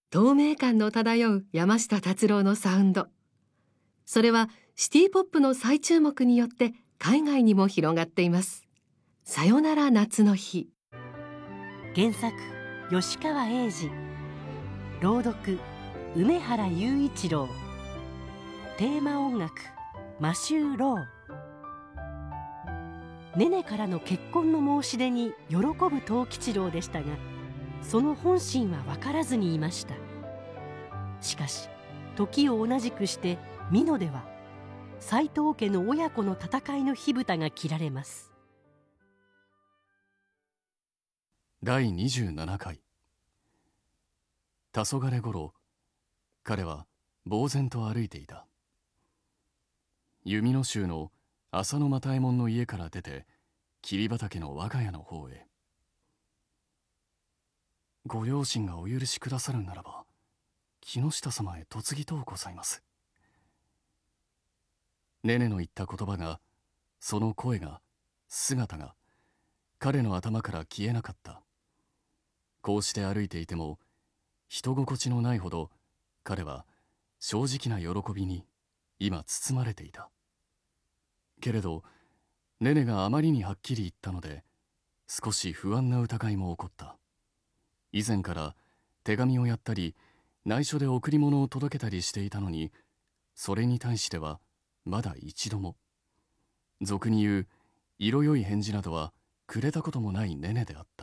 透明感の漂う山下達郎のサウンド。それはシティポップの再注目によって海外にも広がっています。さよなら夏の日。 原作吉川英治、朗読梅原雄一郎、テーマ音楽マシュー・ロー。ネネからの結婚の申し出に喜ぶ藤吉郎でしたが、その本心は分からずにいました。しかし時を同じくして美濃では斎藤家の親子の戦いの火蓋が切られます。 第27回。黄昏ごろ、彼は呆然と歩いていた。弓野州の浅野又右衛門の家から出て、桐畑の我が家の方へ。ご両親がお許しくださるならば、木下様へ嫁ぎとうございます。ネネの言った言葉が、その声が、姿が、彼の頭から消えなかった。こうして歩いていても、人心地のないほど、彼は正直な喜びに今包まれていた。けれど、ネネがあまりにはっきり言ったので、少し不安な疑いも起こった。以前から手紙をやったり、内緒で贈り物を届けたりしていたのに、それに対してはまだ一度も、俗に言う色よい返事などはくれたこともないネネであった。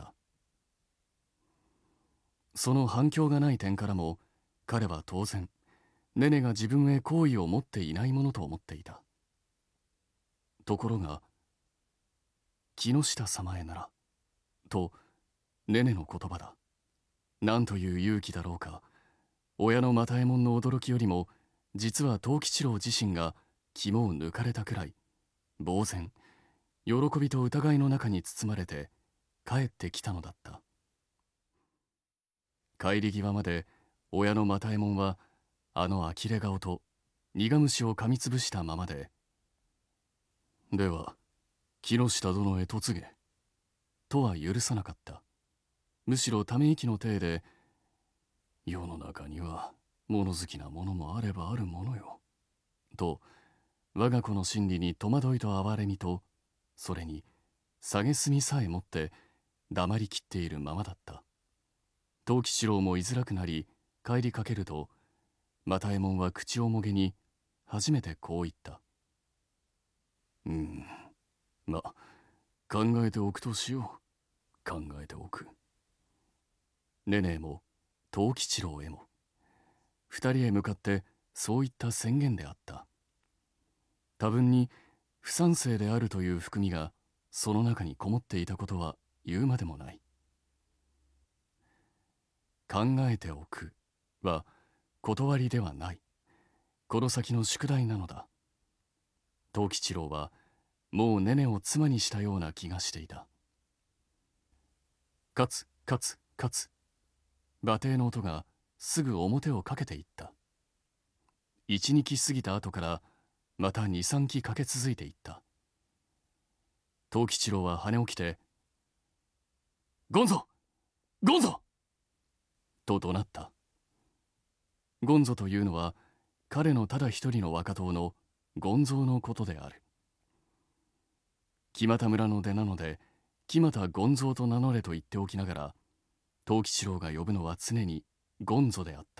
その反響がない点からも、彼は当然、ネネが自分へ好意を持っていないものと思っていた。ところが、木下様へなら、と、ネネの言葉だ。なんという勇気だろうか。親の又右衛門の驚きよりも、実は藤吉郎自身が肝を抜かれたくらい、呆然、喜びと疑いの中に包まれて、帰ってきたのだった。帰り際まで、親の又右衛門は、あの呆れ顔と、苦虫を噛みつぶしたままで、では、木下殿へ嫁げ、とは許さなかった。むしろため息の体で、世の中には物好きなものもあればあるものよ。と、我が子の心理に戸惑いと哀れみと、それに、蔑みさえもって黙りきっているままだった。藤吉郎も居づらくなり、帰りかけると、又右衛門は口をもげに、初めてこう言った。ま、考えておくとしよう。考えておく。ネネも、藤吉郎へも、二人へ向かってそういった宣言であった。多分に不賛成であるという含みがその中にこもっていたことは言うまでもない。考えておくは断りではない。この先の宿題なのだ。藤吉郎はもうネネを妻にしたような気がしていた。かつかつかつ、馬蹄の音がすぐ表をかけていった。一二期過ぎた後からまた二三期かけ続いていった。藤吉郎は跳ね起きて、ゴンゾゴンゾと怒鳴った。ゴンゾというのは彼のただ一人の若党のゴンゾーのことである。木俣村の出なので木俣ゴンゾーと名乗れと言っておきながら、藤吉郎が呼ぶのは常にゴンゾであった。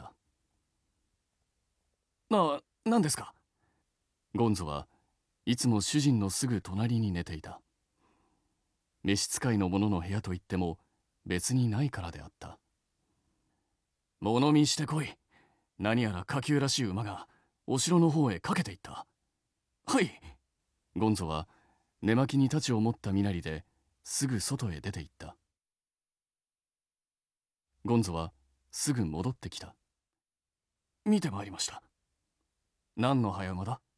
何ですか？ゴンゾはいつも主人のすぐ隣に寝ていた。召使いの者の部屋といっても別にないからであった。物見してこい。何やら下級らしい馬がお城の方へかけていった。はい。ゴンゾは寝巻きに太刀を持った身なりですぐ外へ出て行った。ゴンゾはすぐ戻ってきた。見てまいりました。何の早馬だ？